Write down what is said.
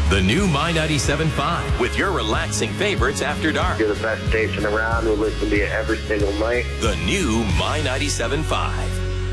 The new My 97.5 with your relaxing favorites after dark. You're the best station around. We listen to you every single night. The new My 97.5.